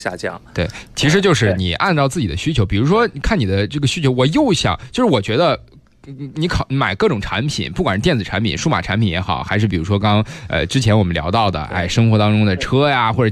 下降。 对，其实就是你按照自己的需求，比如说看你的这个需求，我又想，就是我觉得。你买各种产品，不管是电子产品、数码产品也好，还是比如说之前我们聊到的，生活当中的车呀，或者